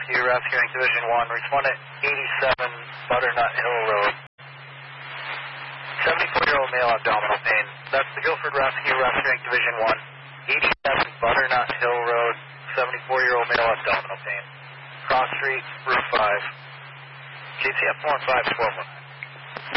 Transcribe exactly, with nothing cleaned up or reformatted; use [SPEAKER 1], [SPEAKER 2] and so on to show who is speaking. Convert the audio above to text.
[SPEAKER 1] Rescue, Rescuing Division one. Respond at eighty-seven Butternut Hill Road. seventy-four-year-old male abdominal pain. That's the Guilford Rescue, Rescuing Division one. eighty-seven Butternut Hill Road. seventy-four-year-old male abdominal pain. Cross Street, Route five. J T F one five twelve one.